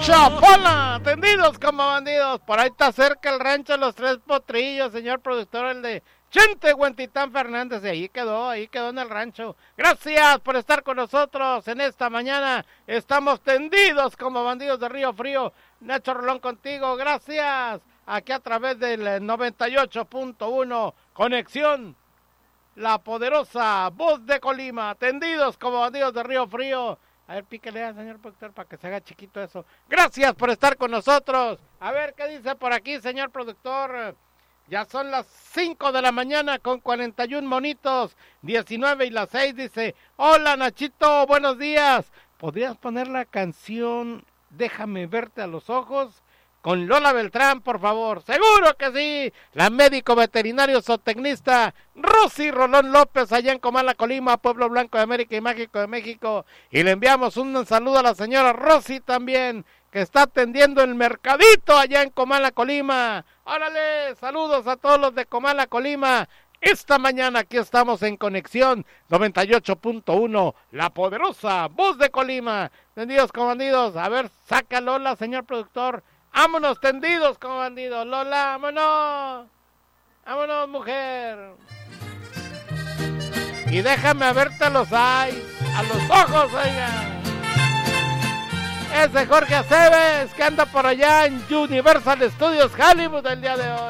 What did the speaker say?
Chapola, tendidos como bandidos. Por ahí está cerca el rancho de los Tres Potrillos, señor productor, el de Chente Huentitán Fernández. Y ahí quedó en el rancho. Gracias por estar con nosotros en esta mañana. Estamos tendidos como bandidos de Río Frío. Nacho Rolón contigo, gracias. Aquí a través del 98.1, conexión. La poderosa voz de Colima, tendidos como bandidos de Río Frío. A ver, píquele, señor productor, para que se haga chiquito eso. Gracias por estar con nosotros. A ver, ¿qué dice por aquí, señor productor? Ya son las 5 de la mañana con 41 monitos. 19 y las 6 dice, hola Nachito, buenos días. ¿Podrías poner la canción Déjame verte a los ojos? Con Lola Beltrán, por favor. ¡Seguro que sí! La médico veterinario zootecnista Rosy Rolón López, allá en Comala, Colima, Pueblo Blanco de América y Mágico de México. Y le enviamos un saludo a la señora Rosy también, que está atendiendo el mercadito allá en Comala, Colima. ¡Órale! Saludos a todos los de Comala, Colima. Esta mañana aquí estamos en Conexión 98.1, la poderosa voz de Colima. Tendidos como bandidos. A ver, saca Lola, señor productor. Vámonos, tendidos como bandidos. Lola, vámonos. Vámonos, mujer. Y déjame verte a los ojos, oiga. Ese Jorge Aceves que anda por allá en Universal Studios Hollywood el día de hoy.